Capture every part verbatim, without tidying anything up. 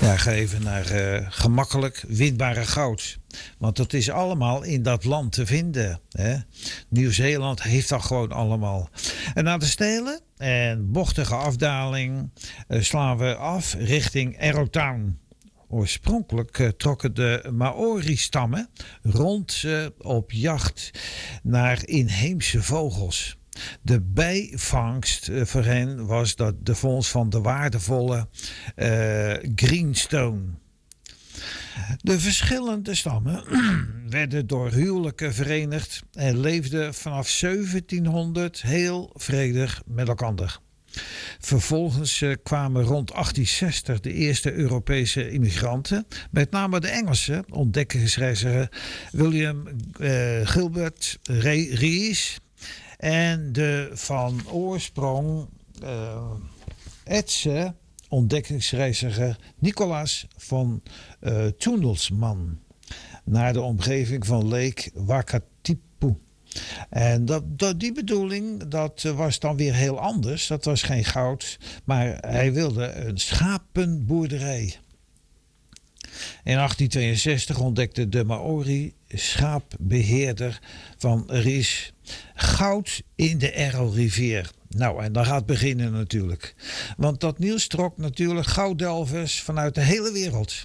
Ja, ga even naar uh, gemakkelijk winbare goud. Want dat is allemaal in dat land te vinden. Hè? Nieuw-Zeeland heeft dat gewoon allemaal. En na de stelen en bochtige afdaling uh, slaan we af richting Arrowtown. Oorspronkelijk uh, trokken de Maori-stammen rond uh, op jacht naar inheemse vogels. De bijvangst uh, voor hen was dat de vondst van de waardevolle uh, greenstone. De verschillende stammen werden door huwelijken verenigd en leefden vanaf zeventienhonderd heel vredig met elkaar. Vervolgens uh, kwamen rond achttienzestig de eerste Europese immigranten, met name de Engelse ontdekkingsreiziger William uh, Gilbert Rees en de van oorsprong uh, Etse ontdekkingsreiziger Nicolaas van uh, Toendelsman naar de omgeving van Lake Wakatipu. En dat, dat, die bedoeling dat was dan weer heel anders. Dat was geen goud, maar hij wilde een schapenboerderij. In achttien tweeënzestig ontdekte de Maori schaapbeheerder van Ries goud in de Arrow-rivier. Nou, en dan gaat het beginnen natuurlijk. Want dat nieuws trok natuurlijk gouddelvers vanuit de hele wereld.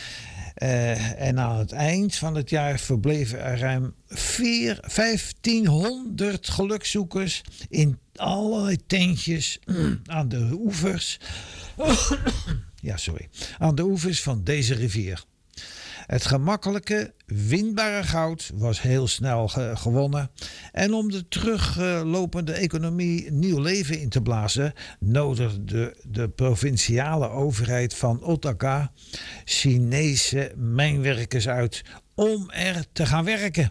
Uh, en aan het eind van het jaar verbleven er ruim vijftienhonderd gelukzoekers in allerlei tentjes aan de oevers. ja, sorry. Aan de oevers van deze rivier. Het gemakkelijke, winbare goud was heel snel ge- gewonnen. En om de teruglopende economie nieuw leven in te blazen, nodigde de, de provinciale overheid van Osaka Chinese mijnwerkers uit om er te gaan werken.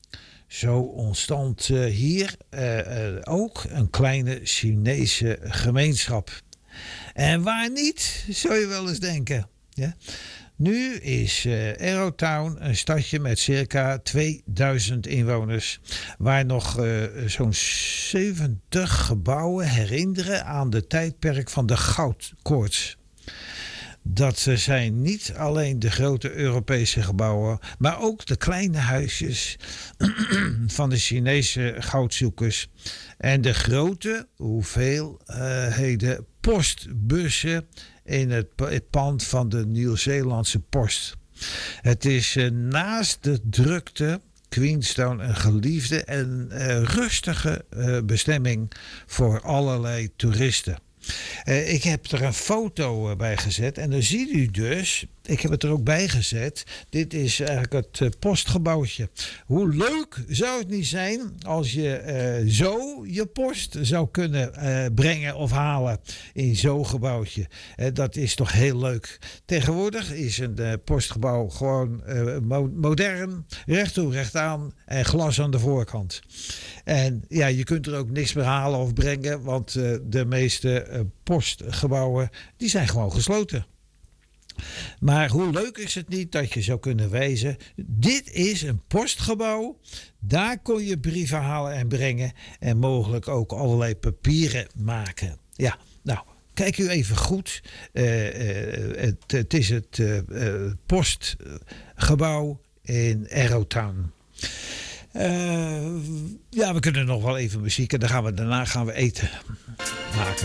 Zo ontstond uh, hier uh, uh, ook een kleine Chinese gemeenschap. En waar niet, zou je wel eens denken. Ja? Nu is uh, Arrowtown een stadje met circa tweeduizend inwoners, waar nog uh, zo'n zeventig gebouwen herinneren aan de tijdperk van de goudkoorts. Dat zijn niet alleen de grote Europese gebouwen, maar ook de kleine huisjes van de Chinese goudzoekers en de grote hoeveelheden postbussen in het pand van de Nieuw-Zeelandse Post. Het is uh, naast de drukte Queenstown een geliefde en uh, rustige uh, bestemming voor allerlei toeristen. Uh, ik heb er een foto uh, bij gezet en dan ziet u dus, ik heb het er ook bij gezet, dit is eigenlijk het uh, postgebouwtje. Hoe leuk zou het niet zijn als je uh, zo je post zou kunnen uh, brengen of halen in zo'n gebouwtje. Uh, dat is toch heel leuk. Tegenwoordig is een uh, postgebouw gewoon uh, mo- modern, recht toe recht aan en glas aan de voorkant. En ja, je kunt er ook niks meer halen of brengen, want uh, de meeste uh, postgebouwen die zijn gewoon gesloten. Maar hoe leuk is het niet dat je zou kunnen wijzen, dit is een postgebouw, daar kon je brieven halen en brengen en mogelijk ook allerlei papieren maken. Ja, nou, kijk u even goed, uh, uh, het, het is het uh, uh, postgebouw in Arrowtown. Uh, ja, we kunnen nog wel even muziek en dan gaan we, daarna gaan we eten maken.